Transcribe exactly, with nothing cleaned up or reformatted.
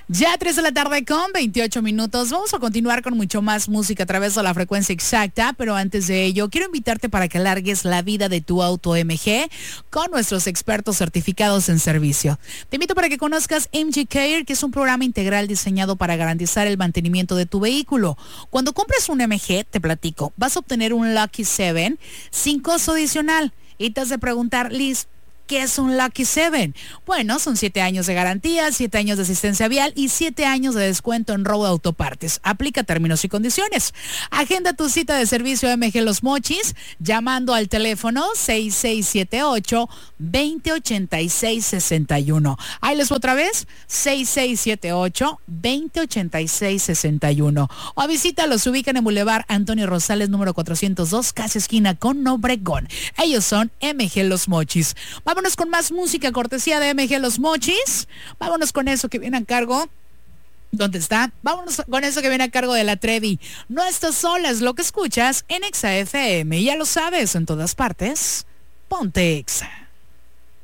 Ya tres de la tarde con veintiocho minutos. Vamos a continuar con mucho más música a través de la frecuencia exacta, pero antes de ello quiero invitarte para que alargues la vida de tu auto M G con nuestros expertos certificados en servicio. Te invito para que conozcas M G Care, que es un programa integral diseñado para garantizar el mantenimiento de tu vehículo. Cuando compres un M G, te platico, vas a obtener un Lucky siete sin costo adicional. Y te has de preguntar, Liz, ¿qué es un Lucky siete? Bueno, son siete años de garantía, siete años de asistencia vial y siete años de descuento en robo de autopartes. Aplica términos y condiciones. Agenda tu cita de servicio M G Los Mochis llamando al teléfono seis seis siete ocho, dos cero ocho seis seis uno. Ahí les voy otra vez, seis seis siete ocho, dos cero ocho seis seis uno. O visítalos, se ubican en Boulevard Antonio Rosales, número cuatrocientos dos, casi esquina con Obregón. Ellos son M G Los Mochis. Vamos Vámonos con más música, cortesía de M G Los Mochis. Vámonos con eso que viene a cargo. ¿Dónde está? Vámonos con eso que viene a cargo de la Trevi. No estás sola, es lo que escuchas en Exa F M. Ya lo sabes, en todas partes. Ponte Exa.